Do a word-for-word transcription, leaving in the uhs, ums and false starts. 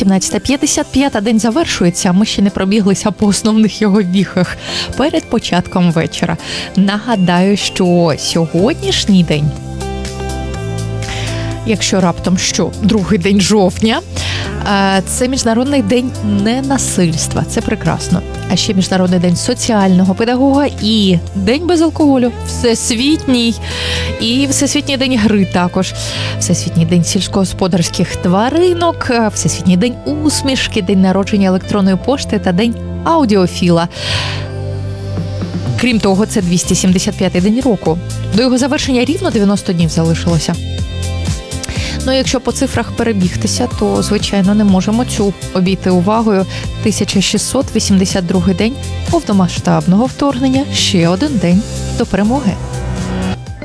сімнадцята п'ятдесят п'ять, день завершується, ми ще не пробіглися по основних його віхах перед початком вечора. Нагадаю, що сьогоднішній день, якщо раптом що, другий день жовтня, це Міжнародний день ненасильства, це прекрасно. А ще Міжнародний день соціального педагога і День без алкоголю, Всесвітній, і Всесвітній день гри також, Всесвітній день сільськогосподарських тваринок, Всесвітній день усмішки, День народження електронної пошти та День аудіофіла. Крім того, це двісті сімдесят п'ятий день року. До його завершення рівно дев'яносто днів залишилося. Ну, якщо по цифрах перебігтися, то, звичайно, не можемо цю обійти увагою. тисяча шістсот вісімдесят другий день повномасштабного вторгнення, ще один день до перемоги.